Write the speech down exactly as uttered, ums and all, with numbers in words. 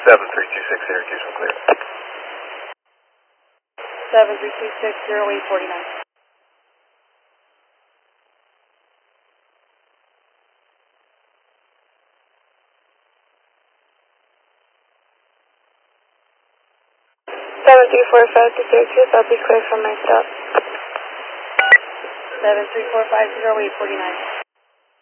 seven three two six Syracuse, we're clear. seven three two six zero eight four nine. seven three four five to Syracuse, I'll be clear from my stop. seven three four five zero eight four nine.